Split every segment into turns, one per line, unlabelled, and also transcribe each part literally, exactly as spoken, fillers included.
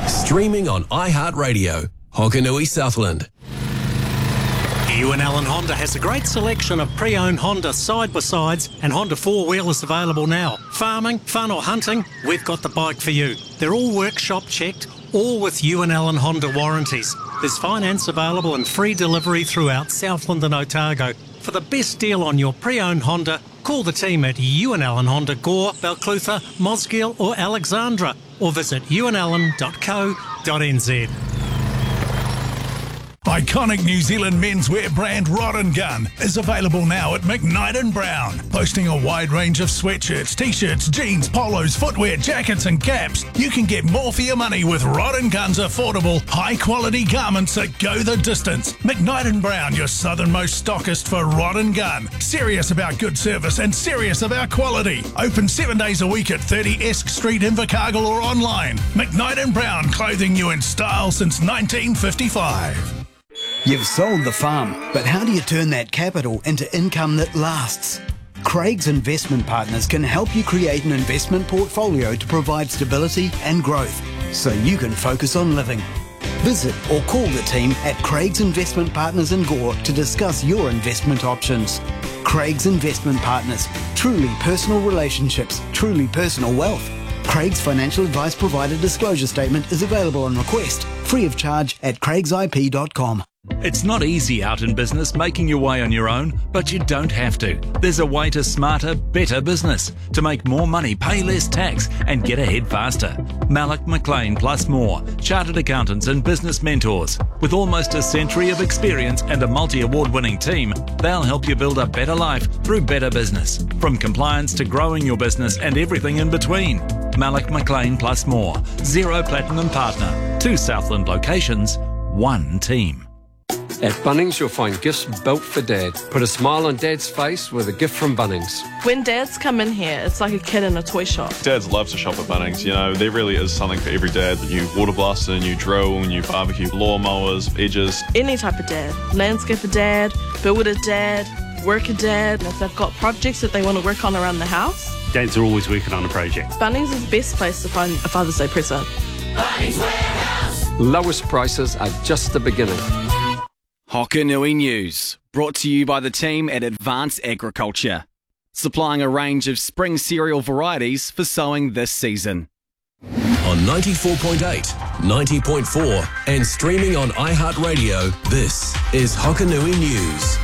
Streaming on iHeartRadio. Hokanui Southland.
Ewan Allen Honda has a great selection of pre-owned Honda side-by-sides and Honda four-wheelers available now. Farming, fun or hunting, we've got the bike for you. They're all workshop checked, all with Ewan Allen Honda warranties. There's finance available and free delivery throughout Southland and Otago. For the best deal on your pre-owned Honda, call the team at Ewan Allen Honda Gore, Balclutha, Mosgiel or Alexandra, or visit ewan allen dot co dot n z.
Iconic New Zealand menswear brand Rod and Gun is available now at McKnight and Brown. Boasting a wide range of sweatshirts, t-shirts, jeans, polos, footwear, jackets and caps, you can get more for your money with Rod and Gun's affordable, high-quality garments that go the distance. McKnight and Brown, your southernmost stockist for Rod and Gun. Serious about good service and serious about quality. Open seven days a week at thirty Esk Street in Invercargill or online. McKnight and Brown, clothing you in style since nineteen fifty-five.
You've sold the farm, but how do you turn that capital into income that lasts? Craig's Investment Partners can help you create an investment portfolio to provide stability and growth, so you can focus on living. Visit or call the team at Craig's Investment Partners in Gore to discuss your investment options. Craig's Investment Partners, truly personal relationships, truly personal wealth. Craig's financial advice provider disclosure statement is available on request, free of charge at craigs I P dot com.
It's not easy out in business making your way on your own, but you don't have to. There's a way to smarter, better business, to make more money, pay less tax and get ahead faster. Malloch McLean plus more, chartered accountants and business mentors. With almost a century of experience and a multi-award winning team, they'll help you build a better life through better business. From compliance to growing your business and everything in between. Malloch McLean plus more. Zero Platinum Partner. Two Southland locations, one team.
At Bunnings, you'll find gifts built for Dad. Put a smile on Dad's face with a gift from Bunnings.
When dads come in here, it's like a kid in a toy shop.
Dads love to shop at Bunnings. You know, there really is something for every dad. New water blaster, new drill, new barbecue lawnmowers, edges.
Any type of dad. Landscaper dad, builder dad, worker dad. If they've got projects that they want to work on around the house.
Dads are always working on a project.
Bunnings is the best place to find a Father's Day present.
Bunnings Warehouse. Lowest prices are just the beginning.
Hokanui News, brought to you by the team at Advanced Agriculture, supplying a range of spring cereal varieties for sowing this season.
On ninety-four point eight, ninety point four and streaming on iHeartRadio, this is Hokanui News.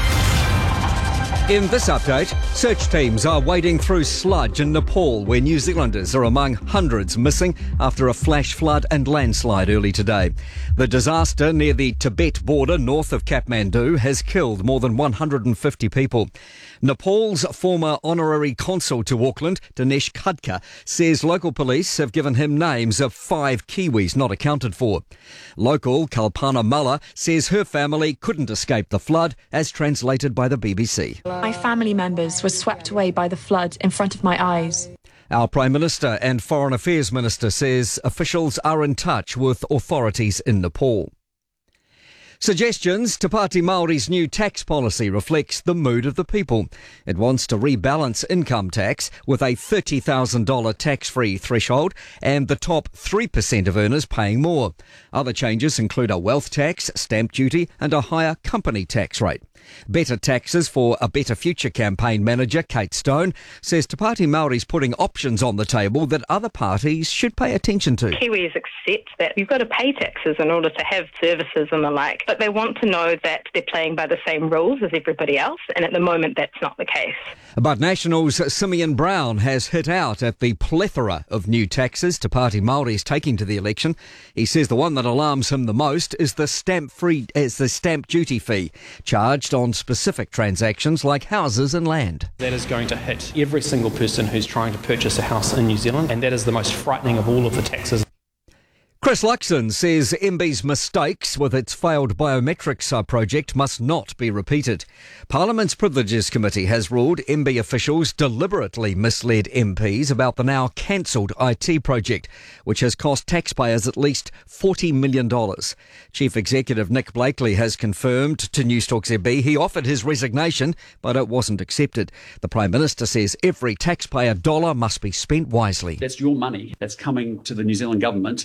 In this update, search teams are wading through sludge in Nepal, where New Zealanders are among hundreds missing after a flash flood and landslide early today. The disaster near the Tibet border north of Kathmandu has killed more than one hundred fifty people. Nepal's former honorary consul to Auckland, Dinesh Khadka, says local police have given him names of five Kiwis not accounted for. Local Kalpana Malla says her family couldn't escape the flood, as translated by the B B C.
My family members were swept away by the flood in front of my eyes.
Our Prime Minister and Foreign Affairs Minister says officials are in touch with authorities in Nepal. Suggestions. Te Pāti Māori's new tax policy reflects the mood of the people. It wants to rebalance income tax with a thirty thousand dollars tax-free threshold and the top three percent of earners paying more. Other changes include a wealth tax, stamp duty and a higher company tax rate. Better Taxes for a Better Future campaign manager Kate Stone says Te Pāti Māori's putting options on the table that other parties should pay attention to.
Kiwis accept that you've got to pay taxes in order to have services and the like, but they want to know that they're playing by the same rules as everybody else, and at the moment that's not the case.
But National's Simeon Brown has hit out at the plethora of new taxes Te Pāti Māori's taking to the election. He says the one that alarms him the most is the stamp free is the stamp duty fee charged on specific transactions like houses and land.
That is going to hit every single person who's trying to purchase a house in New Zealand, and that is the most frightening of all of the taxes.
Chris Luxon says M B's mistakes with its failed biometrics project must not be repeated. Parliament's Privileges Committee has ruled M B officials deliberately misled M Ps about the now cancelled I T project, which has cost taxpayers at least forty million dollars. Chief Executive Nick Blakely has confirmed to Newstalk Z B he offered his resignation, but it wasn't accepted. The Prime Minister says every taxpayer dollar must be spent wisely.
That's your money that's coming to the New Zealand government, and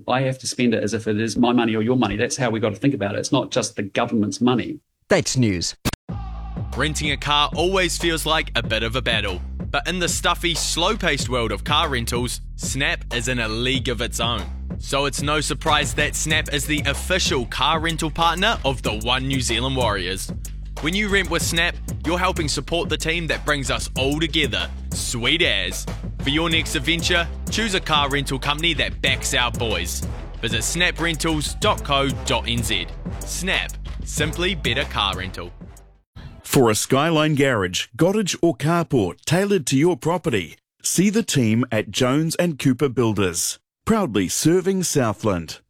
I have to spend it as if it is my money or your money. That's how we got to think about it. It's not just the government's money.
That's news.
Renting a car always feels like a bit of a battle. But in the stuffy, slow-paced world of car rentals, Snap is in a league of its own. So it's no surprise that Snap is the official car rental partner of the One New Zealand Warriors. When you rent with Snap, you're helping support the team that brings us all together. Sweet as. For your next adventure, choose a car rental company that backs our boys. Visit snap rentals dot co dot n z. Snap. Simply better car rental.
For a Skyline garage, cottage or carport tailored to your property, see the team at Jones and Cooper Builders. Proudly serving Southland.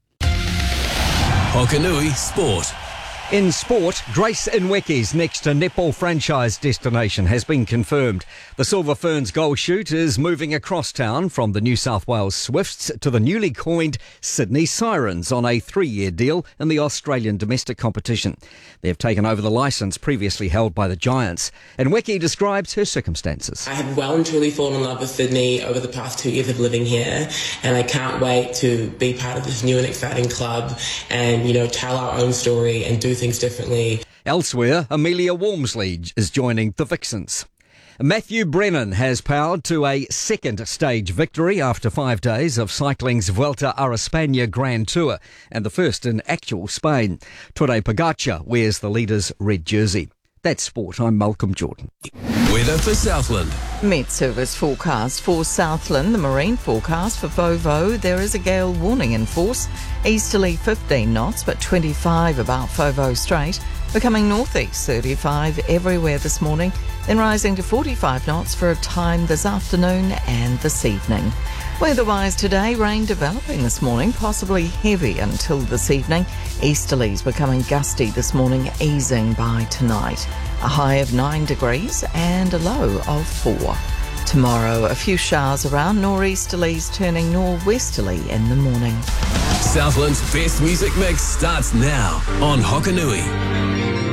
Hokanui Sport.
In sport, Grace Nwecke's next netball franchise destination has been confirmed. The Silver Ferns goal shoot is moving across town from the New South Wales Swifts to the newly coined Sydney Sirens on a three-year deal in the Australian domestic competition. They have taken over the licence previously held by the Giants. And Nwecke describes her circumstances.
I have well and truly fallen in love with Sydney over the past two years of living here, and I can't wait to be part of this new and exciting club and, you know, tell our own story and do things differently.
Elsewhere, Amelia Walmsley is joining the Vixens. Matthew Brennan has powered to a second stage victory after five days of cycling's Vuelta a España Grand Tour and the first in actual Spain. Tadej Pogacar wears the leader's red jersey. That's sport. I'm Malcolm Jordan.
Weather for Southland.
Met Service forecast for Southland. The marine forecast for Fovo. There is a gale warning in force. Easterly fifteen knots, but twenty-five about Fovo Strait. Becoming northeast thirty-five everywhere this morning, then rising to forty-five knots for a time this afternoon and this evening. Weather-wise today, rain developing this morning, possibly heavy until this evening. Easterlies becoming gusty this morning, easing by tonight. A high of nine degrees and a low of four. Tomorrow, a few showers around, nor'easterlies turning nor'westerly in the morning.
Southland's best music mix starts now on Hokanui.